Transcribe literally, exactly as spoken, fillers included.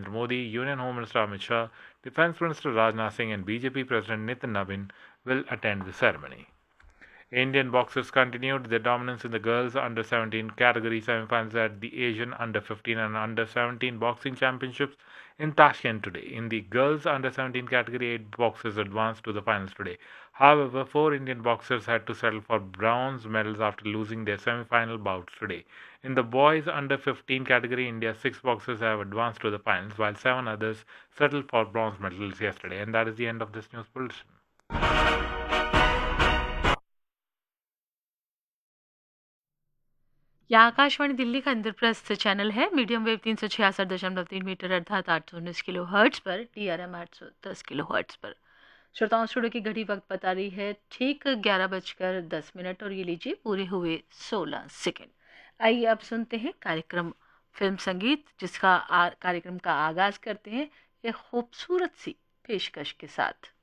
Narendra Modi, Union Home Minister Amit Shah, Defence Minister Rajnath Singh, and B J P President Nitin Nabin will attend the ceremony. Indian boxers continued their dominance in the girls under seventeen category semifinals at the Asian under fifteen and under seventeen boxing championships in Tashkent today. In the girls under seventeen category, eight boxers advanced to the finals today. However, four Indian boxers had to settle for bronze medals after losing their semifinal bouts today. In the boys under fifteen category, India's six boxers have advanced to the finals, while seven others settled for bronze medals yesterday. And that is the end of this news bulletin. यह आकाशवाणी दिल्ली का Indraprastha channel है। Medium wave तीन सौ छियासठ दशमलव तीन metre अर्थात आठ सौ उन्नीस किलो हर्ट्स पर, टी आर एम आठ सौ दस किलो हर्ट्स पर। श्रोताओं, स्टूडियो की घड़ी वक्त बता रही है ठीक ग्यारह बजकर दस मिनट और ये लीजिए पूरे हुए सोलह सेकेंड। आइए अब सुनते हैं कार्यक्रम फिल्म संगीत, जिसका कार्यक्रम का आगाज करते हैं एक खूबसूरत सी पेशकश के साथ।